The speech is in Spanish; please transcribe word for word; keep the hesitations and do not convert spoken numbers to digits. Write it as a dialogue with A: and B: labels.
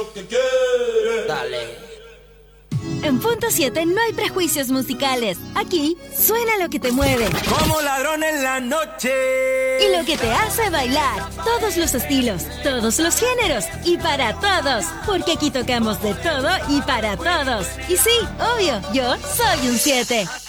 A: Dale.
B: En Punto siete no hay prejuicios musicales. Aquí suena lo que te mueve.
C: Como ladrón en la noche.
B: Y lo que te hace bailar. Todos los estilos, todos los géneros y para todos. Porque aquí tocamos de todo y para todos. Y sí, obvio, yo soy un siete.